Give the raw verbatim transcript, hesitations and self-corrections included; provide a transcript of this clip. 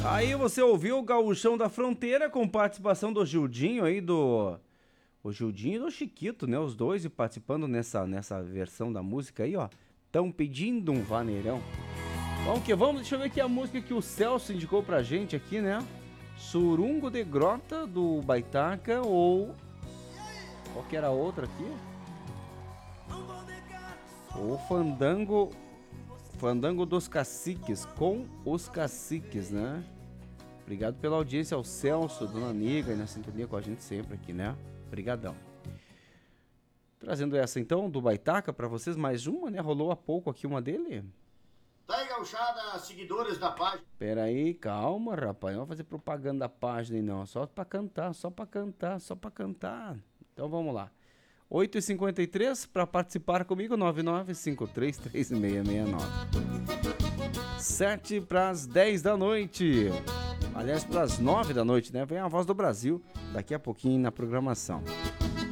Aí você ouviu o Gaúchão da Fronteira com participação do Gildinho aí do... O Gildinho e do Chiquito, né? Os dois participando nessa, nessa versão da música aí, ó. Tão pedindo um vaneirão. Vamos que vamos, deixa eu ver aqui a música que o Celso indicou pra gente aqui, né? Surungo de Grota, do Baitaca, ou... Qual que era a outra aqui? O Fandango... Fandango dos Caciques, com os Caciques, né? Obrigado pela audiência ao Celso, Dona Niga, e na sintonia com a gente sempre aqui, né? Obrigadão. Trazendo essa então, do Baitaca, pra vocês, mais uma, né? Rolou há pouco aqui uma dele. Tá aí, gauchada, seguidores da página. Pera aí, calma, rapaz. Não vai fazer propaganda da página aí, não. Só pra cantar, só pra cantar, só pra cantar. Então vamos lá. oito e cinquenta e três, para participar comigo, nove nove cinco três três seis seis nove. sete para as dez da noite. Aliás, para as nove da noite, né? Vem a Voz do Brasil daqui a pouquinho na programação.